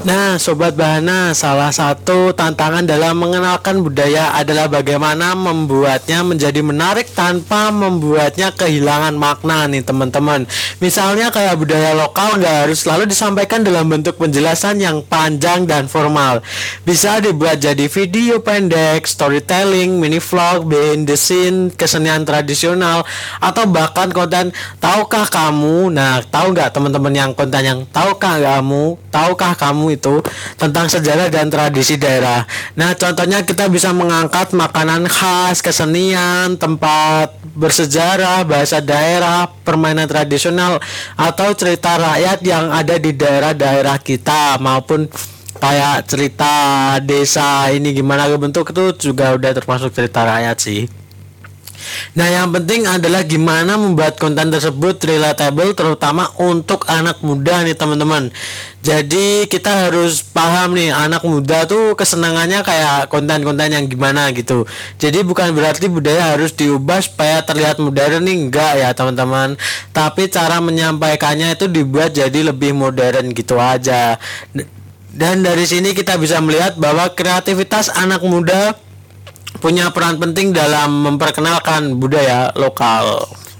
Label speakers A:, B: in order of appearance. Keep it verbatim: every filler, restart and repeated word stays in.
A: Nah, Sobat Bahana, salah satu tantangan dalam mengenalkan budaya adalah bagaimana membuatnya menjadi menarik tanpa membuatnya kehilangan makna nih teman-teman. Misalnya kayak budaya lokal nggak harus selalu disampaikan dalam bentuk penjelasan yang panjang dan formal. Bisa dibuat jadi video pendek, storytelling, mini vlog, behind the scene, kesenian tradisional, atau bahkan konten tahukah kamu. Nah, tahu nggak teman-teman yang konten yang tahukah kamu, tahukah kamu itu tentang sejarah dan tradisi daerah. Nah, contohnya kita bisa mengangkat makanan khas, kesenian, tempat bersejarah, bahasa daerah, permainan tradisional, atau cerita rakyat yang ada di daerah-daerah kita, maupun kayak cerita desa ini gimana bentuk itu juga udah termasuk cerita rakyat sih. Nah, yang penting adalah gimana membuat konten tersebut relatable terutama untuk anak muda nih teman-teman. Jadi kita harus paham nih anak muda tuh kesenangannya kayak konten-konten yang gimana gitu. Jadi bukan berarti budaya harus diubah supaya terlihat modern nih, enggak ya teman-teman. Tapi cara menyampaikannya itu dibuat jadi lebih modern gitu aja. Dan dari sini kita bisa melihat bahwa kreativitas anak muda punya peran penting dalam memperkenalkan budaya lokal.